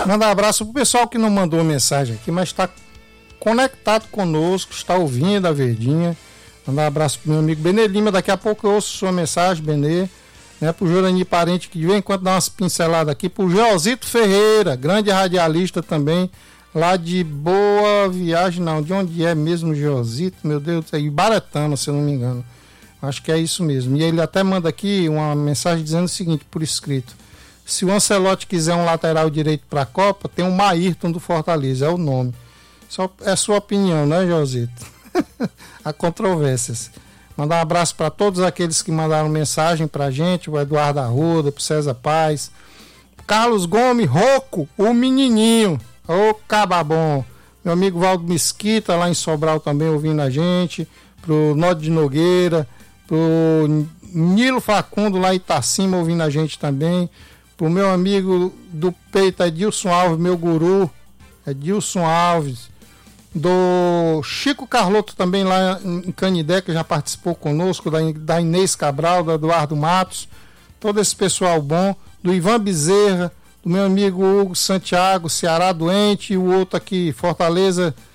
Mandar um abraço pro pessoal que não mandou mensagem aqui, mas está conectado conosco, está ouvindo a Verdinha. Mandar um abraço pro meu amigo Benê Lima, daqui a pouco eu ouço sua mensagem, Benê. Né, pro Jurani Parente, que de vez em quando dá umas pinceladas aqui. Pro Geosito Ferreira, grande radialista também, lá de Boa Viagem, não, de onde é mesmo Geosito? Meu Deus, é Ibaretama, se eu não me engano. Acho que é isso mesmo. E ele até manda aqui uma mensagem dizendo o seguinte, por escrito: se o Ancelotti quiser um lateral direito para a Copa, tem o Maírton do Fortaleza, é o nome. Só é sua opinião, né, Josito? Há controvérsias. Mandar um abraço para todos aqueles que mandaram mensagem para a gente, o Eduardo Arruda, pro César Paz, Carlos Gomes, Rocco, o menininho, ô cababom, meu amigo Valdo Mesquita, lá em Sobral também ouvindo a gente, pro Nódio de Nogueira, pro Nilo Facundo lá em Itacima ouvindo a gente também, pro meu amigo do peito Edilson Alves, meu guru, Edilson Alves, do Chico Carlotto também lá em Canidé, que já participou conosco, da Inês Cabral, do Eduardo Matos, todo esse pessoal bom, do Ivan Bezerra, do meu amigo Hugo Santiago, Ceará Doente, e o outro aqui, Fortaleza,